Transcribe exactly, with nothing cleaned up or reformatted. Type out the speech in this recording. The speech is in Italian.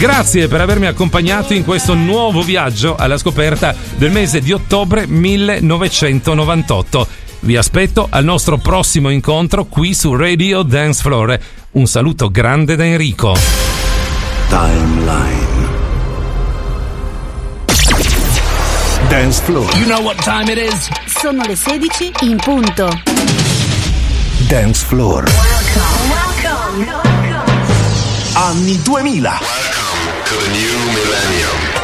Grazie per avermi accompagnato in questo nuovo viaggio alla scoperta del mese di ottobre millenovecentonovantotto. Vi aspetto al nostro prossimo incontro qui su Radio Dance Floor. Un saluto grande da Enrico. Timeline. Dance Floor. You know what time it is? Sono le sedici in punto. Dance Floor. Welcome, welcome, welcome. Anni duemila. Welcome to the new millennium.